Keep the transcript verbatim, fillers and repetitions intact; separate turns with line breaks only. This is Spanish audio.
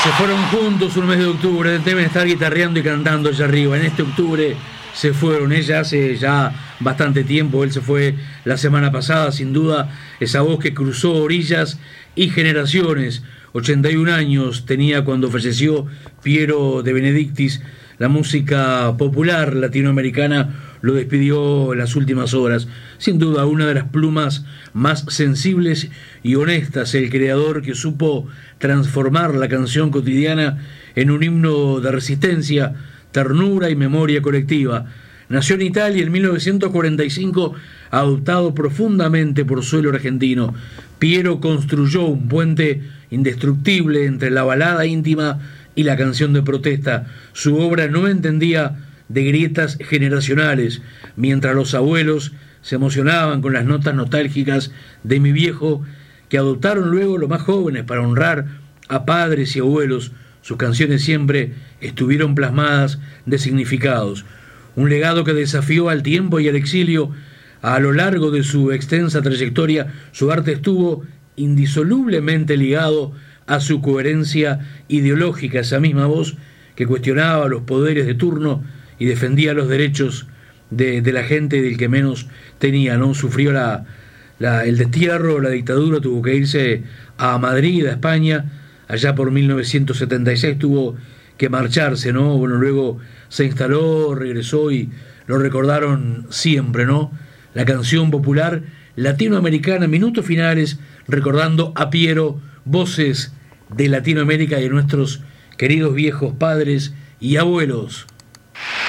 Se fueron juntos un mes de octubre, deben estar guitarreando y cantando allá arriba. En este octubre se fueron, ella hace ya bastante tiempo, él se fue la semana pasada, sin duda, esa voz que cruzó orillas y generaciones. ochenta y un años tenía cuando falleció Piero de Benedictis. La música popular latinoamericana lo despidió en las últimas horas. Sin duda, una de las plumas más sensibles y honestas, el creador que supo transformar la canción cotidiana en un himno de resistencia, ternura y memoria colectiva. Nació en Italia en mil novecientos cuarenta y cinco, adoptado profundamente por suelo argentino. Piero construyó un puente indestructible entre la balada íntima y la canción de protesta. Su obra no entendía de grietas generacionales, mientras los abuelos se emocionaban con las notas nostálgicas de Mi Viejo, que adoptaron luego los más jóvenes para honrar a padres y abuelos. Sus canciones siempre estuvieron plasmadas de significados. Un legado que desafió al tiempo y al exilio. A lo largo de su extensa trayectoria, su arte estuvo indisolublemente ligado a su coherencia ideológica, esa misma voz que cuestionaba los poderes de turno y defendía los derechos de, de la gente del que menos tenía, ¿no? Sufrió la, la, el destierro, la dictadura, tuvo que irse a Madrid, a España, allá por mil novecientos setenta y seis tuvo que marcharse, ¿no? Bueno, luego se instaló, regresó y lo recordaron siempre, ¿no? La canción popular latinoamericana, minutos finales, recordando a Piero, voces de Latinoamérica y de nuestros queridos viejos padres y abuelos.